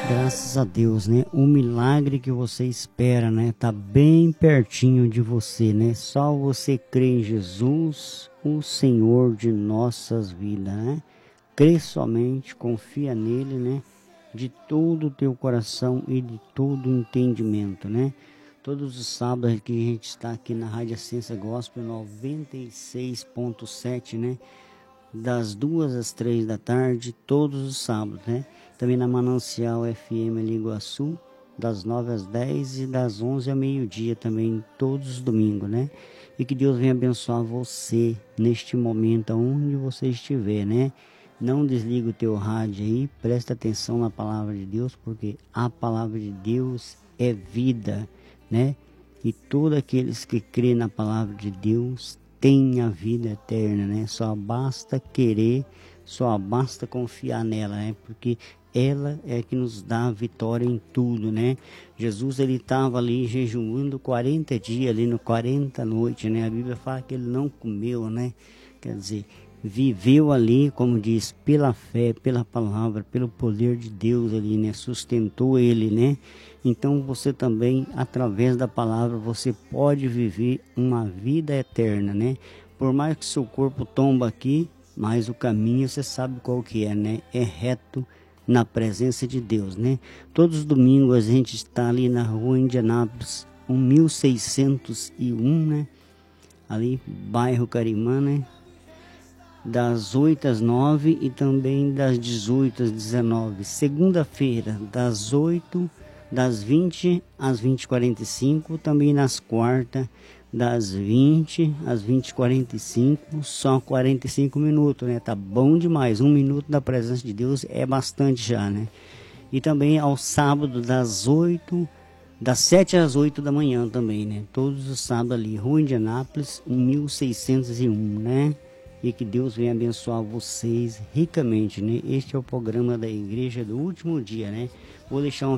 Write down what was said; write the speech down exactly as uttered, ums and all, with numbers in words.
Graças a Deus, né? O milagre que você espera, né? Tá bem pertinho de você, né? Só você crê em Jesus, o Senhor de nossas vidas, né? Crê somente, confia nele, né? De todo o teu coração e de todo o entendimento, né? Todos os sábados que a gente está aqui na Rádio Essência Gospel noventa e seis ponto sete, né? Das duas às três da tarde, todos os sábados, né? Também na Manancial F M ali Iguaçu, das nove às dez e das onze ao meio-dia também, todos os domingos, né? E que Deus venha abençoar você neste momento, onde você estiver, né? Não desliga o teu rádio aí, presta atenção na palavra de Deus, porque a palavra de Deus é vida, né? E todos aqueles que crêem na palavra de Deus têm a vida eterna, né? Só basta querer, só basta confiar nela, né? Porque ela é que nos dá a vitória em tudo, né? Jesus, ele estava ali jejuando quarenta dias, ali no quarenta noites, né? A Bíblia fala que ele não comeu, né? Quer dizer, viveu ali, como diz, pela fé, pela palavra, pelo poder de Deus ali, né? Sustentou ele, né? Então você também, através da palavra, você pode viver uma vida eterna, né? Por mais que seu corpo tomba aqui, mas o caminho você sabe qual que é, né? É reto na presença de Deus, né? Todos os domingos a gente está ali na rua Indianápolis, mil seiscentos e um, né? Ali, bairro Carimã, né? Das oito às nove e também das dezoito às dezenove. Segunda-feira, das oito, das vinte às vinte e quarenta e cinco. Também nas quartas, das vinte às vinte e quarenta e cinco. Só quarenta e cinco minutos, né? Tá bom demais. Um minuto da presença de Deus é bastante já, né? E também ao sábado, das oito, das sete às oito da manhã também, né? Todos os sábados ali, Rua Indianápolis, mil seiscentos e um, né? E que Deus venha abençoar vocês ricamente, né? Este é o programa da Igreja do Último Dia, né? Vou deixar um